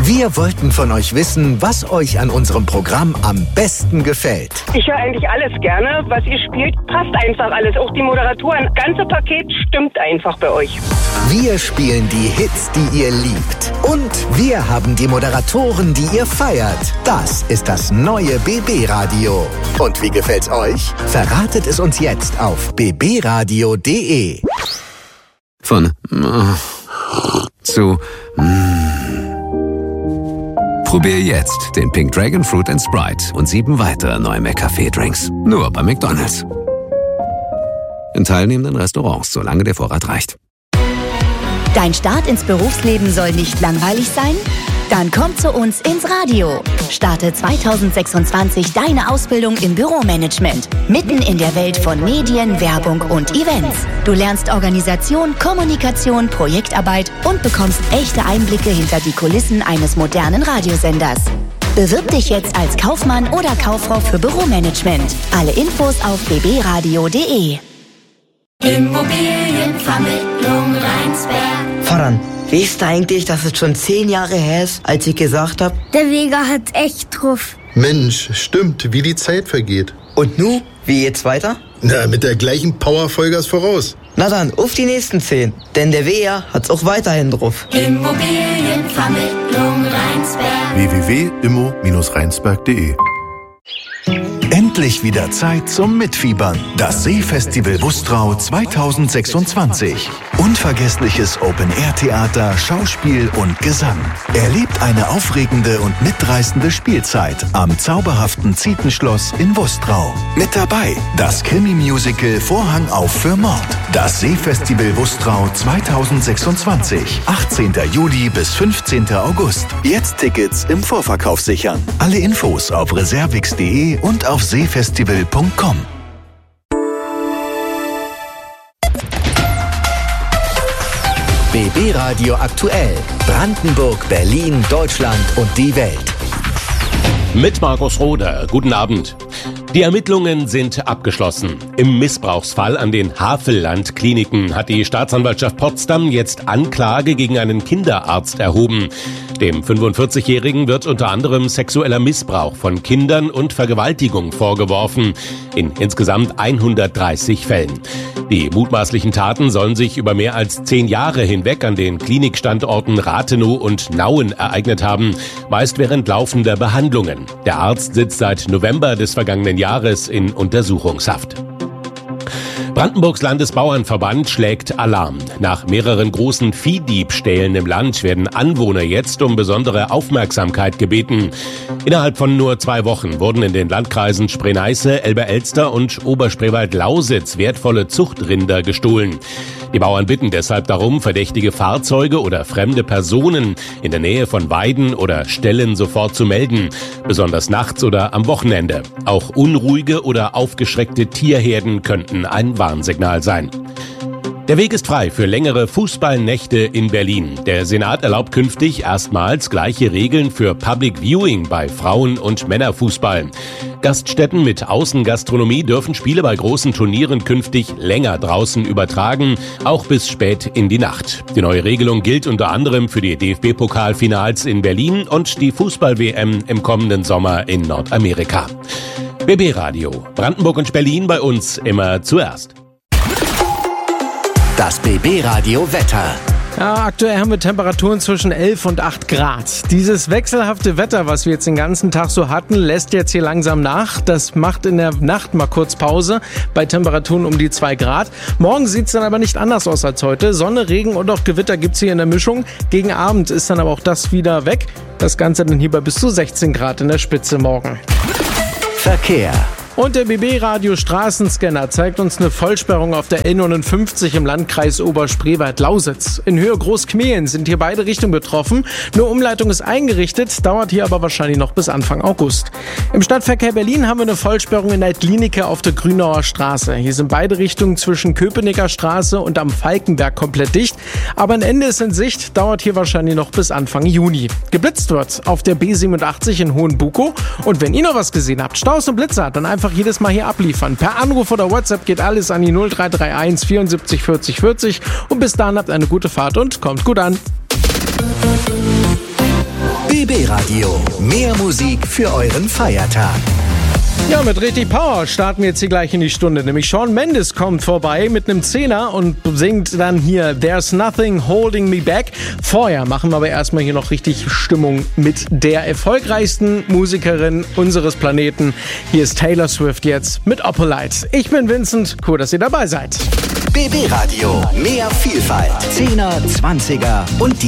Wir wollten von euch wissen, was euch an unserem Programm am besten gefällt. Ich höre eigentlich alles gerne. Was ihr spielt, passt einfach alles. Auch die Moderatoren. Das ganze Paket stimmt einfach bei euch. Wir spielen die Hits, die ihr liebt. Und wir haben die Moderatoren, die ihr feiert. Das ist das neue BB-Radio. Und wie gefällt's euch? Verratet es uns jetzt auf bbradio.de. Von zu Probier jetzt den Pink Dragon Fruit & Sprite und 7 weitere neue McCafé-Drinks. Nur bei McDonald's. In teilnehmenden Restaurants, solange der Vorrat reicht. Dein Start ins Berufsleben soll nicht langweilig sein? Dann komm zu uns ins Radio. Starte 2026 deine Ausbildung im Büromanagement. Mitten in der Welt von Medien, Werbung und Events. Du lernst Organisation, Kommunikation, Projektarbeit und bekommst echte Einblicke hinter die Kulissen eines modernen Radiosenders. Bewirb dich jetzt als Kaufmann oder Kauffrau für Büromanagement. Alle Infos auf bbradio.de. Immobilienvermittlung Rheinsberg. Faran, weißt du eigentlich, dass es schon 10 Jahre her ist, als ich gesagt habe? Der Vega hat echt drauf. Mensch, stimmt, wie die Zeit vergeht. Und nu, wie geht's weiter? Na, mit der gleichen Power Vollgas voraus. Na dann, auf die nächsten 10, denn der Vega hat's auch weiterhin drauf. Immobilienvermittlung Rheinsberg. www.immo-rheinsberg.de. Endlich wieder Zeit zum Mitfiebern. Das Seefestival Wustrau 2026. Unvergessliches Open-Air-Theater, Schauspiel und Gesang. Erlebt eine aufregende und mitreißende Spielzeit am zauberhaften Zietenschloss in Wustrau. Mit dabei das Krimi-Musical Vorhang auf für Mord. Das Seefestival Wustrau 2026. 18. Juli bis 15. August. Jetzt Tickets im Vorverkauf sichern. Alle Infos auf reservix.de und auf seefestival.com. BB Radio aktuell. Brandenburg, Berlin, Deutschland und die Welt. Mit Markus Roder. Guten Abend. Die Ermittlungen sind abgeschlossen. Im Missbrauchsfall an den Havelland-Kliniken hat die Staatsanwaltschaft Potsdam jetzt Anklage gegen einen Kinderarzt erhoben. Dem 45-Jährigen wird unter anderem sexueller Missbrauch von Kindern und Vergewaltigung vorgeworfen. In insgesamt 130 Fällen. Die mutmaßlichen Taten sollen sich über mehr als 10 Jahre hinweg an den Klinikstandorten Rathenow und Nauen ereignet haben, meist während laufender Behandlungen. Der Arzt sitzt seit November des vergangenen Jahres in Untersuchungshaft. Brandenburgs Landesbauernverband schlägt Alarm. Nach mehreren großen Viehdiebstählen im Land werden Anwohner jetzt um besondere Aufmerksamkeit gebeten. Innerhalb von nur 2 Wochen wurden in den Landkreisen Spree-Neiße, Elbe-Elster und Oberspreewald-Lausitz wertvolle Zuchtrinder gestohlen. Die Bauern bitten deshalb darum, verdächtige Fahrzeuge oder fremde Personen in der Nähe von Weiden oder Ställen sofort zu melden, besonders nachts oder am Wochenende. Auch unruhige oder aufgeschreckte Tierherden könnten ein Warnsignal sein. Der Weg ist frei für längere Fußballnächte in Berlin. Der Senat erlaubt künftig erstmals gleiche Regeln für Public Viewing bei Frauen- und Männerfußball. Gaststätten mit Außengastronomie dürfen Spiele bei großen Turnieren künftig länger draußen übertragen, auch bis spät in die Nacht. Die neue Regelung gilt unter anderem für die DFB-Pokalfinals in Berlin und die Fußball-WM im kommenden Sommer in Nordamerika. BB Radio, Brandenburg und Berlin, bei uns immer zuerst. Das BB Radio Wetter. Ja, aktuell haben wir Temperaturen zwischen 11 und 8 Grad. Dieses wechselhafte Wetter, was wir jetzt den ganzen Tag so hatten, lässt jetzt hier langsam nach. Das macht in der Nacht mal kurz Pause bei Temperaturen um die 2 Grad. Morgen sieht es dann aber nicht anders aus als heute. Sonne, Regen und auch Gewitter gibt's hier in der Mischung. Gegen Abend ist dann aber auch das wieder weg. Das Ganze dann hier bei bis zu 16 Grad in der Spitze morgen. Verkehr. Und der BB-Radio Straßenscanner zeigt uns eine Vollsperrung auf der N59 im Landkreis Oberspreewald-Lausitz. In Höhe Großkmehlen sind hier beide Richtungen betroffen. Eine Umleitung ist eingerichtet, dauert hier aber wahrscheinlich noch bis Anfang August. Im Stadtverkehr Berlin haben wir eine Vollsperrung in der Klinike auf der Grünauer Straße. Hier sind beide Richtungen zwischen Köpenicker Straße und am Falkenberg komplett dicht. Aber ein Ende ist in Sicht, dauert hier wahrscheinlich noch bis Anfang Juni. Geblitzt wird auf der B87 in Hohenbukow. Und wenn ihr noch was gesehen habt, Staus und Blitzer, dann einfach jedes Mal hier abliefern. Per Anruf oder WhatsApp geht alles an die 0331 74 40 40 und bis dahin habt eine gute Fahrt und kommt gut an. BB Radio. Mehr Musik für euren Feiertag. Ja, mit richtig Power starten wir jetzt hier gleich in die Stunde. Nämlich Shawn Mendes kommt vorbei mit einem Zehner und singt dann hier There's Nothing Holding Me Back. Vorher machen wir aber erstmal hier noch richtig Stimmung mit der erfolgreichsten Musikerin unseres Planeten. Hier ist Taylor Swift jetzt mit Oppolite. Ich bin Vincent, cool, dass ihr dabei seid. BB Radio. Mehr Vielfalt. 10er, 20er und